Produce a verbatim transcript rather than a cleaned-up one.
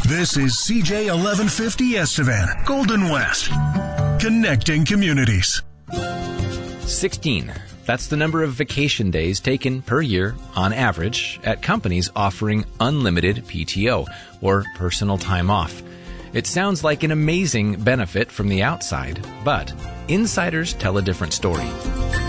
This is C J eleven fifty Estevan, Golden West, connecting communities. sixteen. That's the number of vacation days taken per year, on average, at companies offering unlimited P T O, or personal time off. It sounds like an amazing benefit from the outside, but insiders tell a different story.